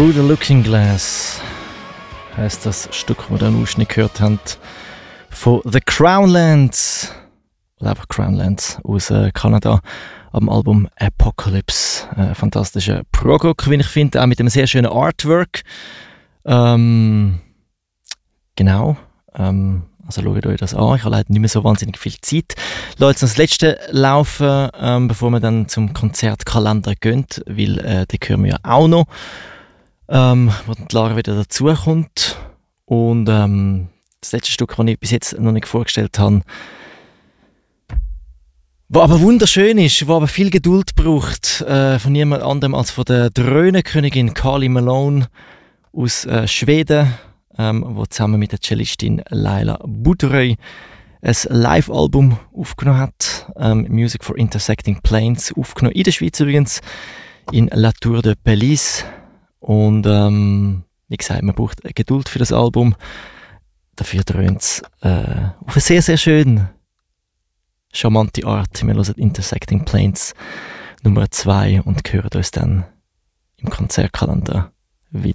Through the Looking Glass heisst das Stück, das wir da einen Ausschnitt gehört haben, von The Crownlands. Oder einfach Crownlands aus Kanada, am Album Apocalypse. Fantastischer Prog-Rock, wie ich finde, auch mit einem sehr schönen Artwork. Genau. Also schaut euch das an. Ich habe leider nicht mehr so wahnsinnig viel Zeit. Lasst uns das letzte laufen, bevor wir dann zum Konzertkalender gehen, weil den hören wir ja auch noch, wo die Lara wieder dazukommt. Und das letzte Stück, das ich bis jetzt noch nicht vorgestellt habe, was aber wunderschön ist, was aber viel Geduld braucht, von niemand anderem als von der Dröhnenkönigin Carly Malone aus Schweden, wo zusammen mit der Cellistin Laila Boudreuil ein Live-Album aufgenommen hat, Music for Intersecting Planes, aufgenommen in der Schweiz übrigens, in La Tour de Pelisse. Und wie gesagt, man braucht Geduld für das Album. Dafür dröhnt es auf eine sehr, sehr schöne, charmante Art. Wir hören Intersecting Planes Nummer 2 und hören uns dann im Konzertkalender